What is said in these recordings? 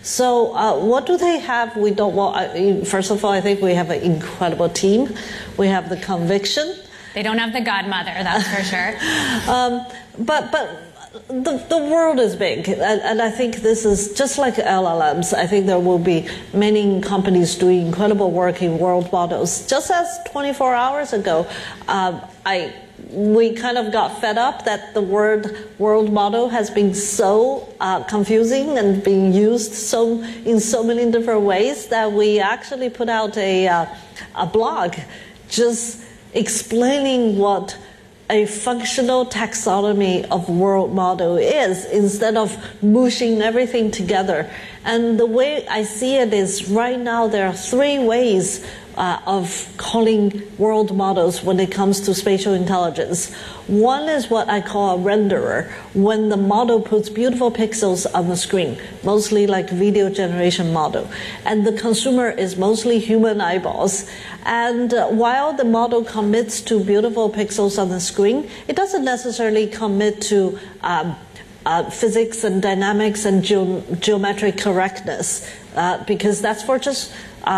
So what do they have? We don't. Well, first of all, I think we have an incredible team. We have the conviction. They don't have the godmother, that's for sure. But the world is big, and I think this is just like LLMs. I think there will be many companies doing incredible work in world models. Just as 24 hours ago, we kind of got fed up that the word world model has been so confusing and being used in so many different ways that we actually put out a blog just explaining what a functional taxonomy of world model is, instead of mushing everything together. And the way I see it is, right now there are three ways of calling world models when it comes to spatial intelligence. One is what I call a renderer, when the model puts beautiful pixels on the screen, mostly like video generation model. And the consumer is mostly human eyeballs. And while the model commits to beautiful pixels on the screen, it doesn't necessarily commit to physics and dynamics and geometric correctness, because that's for just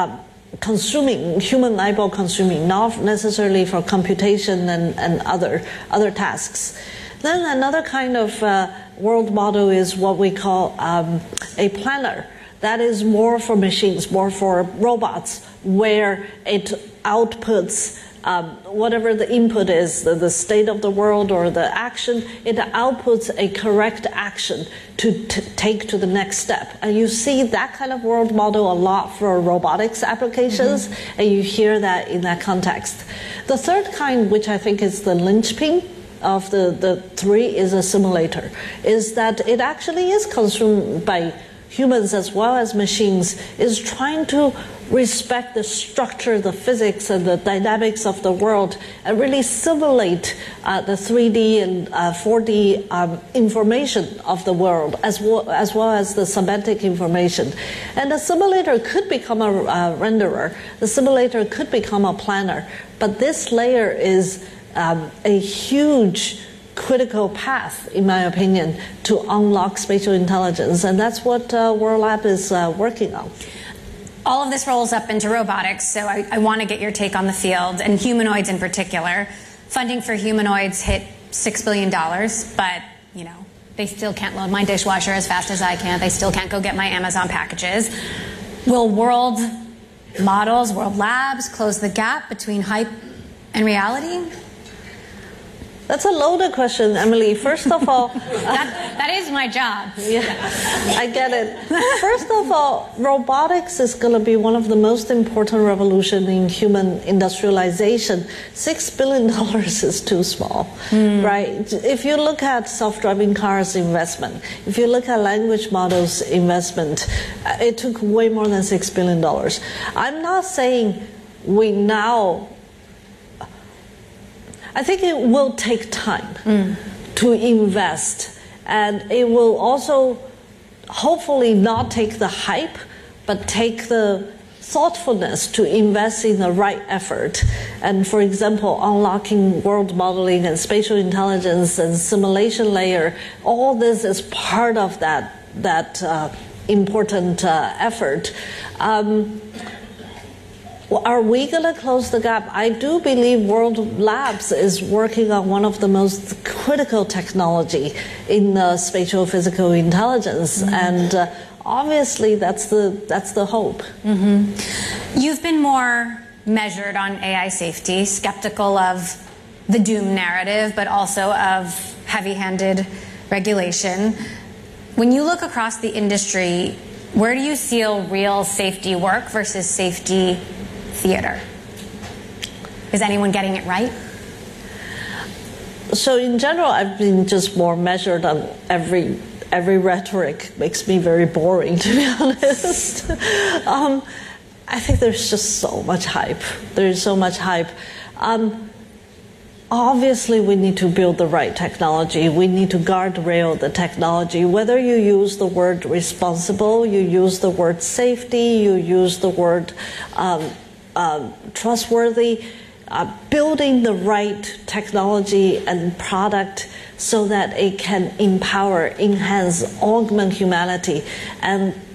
consuming, human eyeball consuming, not necessarily for computation and other tasks. Then another kind of world model is what we call a planner. That is more for machines, more for robots, where it outputs whatever the input is, the state of the world or the action, it outputs a correct action to take to the next step. And you see that kind of world model a lot for robotics applications, and you hear that in that context. The third kind, which I think is the linchpin of the three, is a simulator, is that it actually is consumed by humans as well as machines, is trying to respect the structure, the physics, and the dynamics of the world, and really simulate the 3D and 4D information of the world, as well as the semantic information. And the simulator could become a renderer. The simulator could become a planner. But this layer is a huge critical path, in my opinion, to unlock spatial intelligence. And that's what World Lab is working on. All of this rolls up into robotics, so I want to get your take on the field, and humanoids in particular. Funding for humanoids hit $6 billion, but, you know, they still can't load my dishwasher as fast as I can. They still can't go get my Amazon packages. Will world models, world labs, close the gap between hype and reality? That's a loaded question, Emily. First of all, that is my job. Yeah, I get it. First of all, robotics is going to be one of the most important revolutions in human industrialization. $6 billion is too small, right? If you look at self-driving cars investment, if you look at language models investment, it took way more than $6 billion. I'm not saying we now... I think it will take time to invest, and it will also hopefully not take the hype, but take the thoughtfulness to invest in the right effort. And for example, unlocking world modeling and spatial intelligence and simulation layer, all this is part of that important effort. Are we going to close the gap? I do believe World Labs is working on one of the most critical technology in spatial physical intelligence, and obviously that's the hope. You've been more measured on AI safety, skeptical of the doom narrative, but also of heavy-handed regulation. When you look across the industry, where do you see real safety work versus safety theater? Is anyone getting it right? So in general, I've been just more measured on every rhetoric. Makes me very boring, to be honest. I think there's just so much hype. There's so much hype. Obviously, we need to build the right technology. We need to guardrail the technology. Whether you use the word responsible, you use the word safety, you use the word trustworthy, building the right technology and product so that it can empower, enhance, augment humanity. And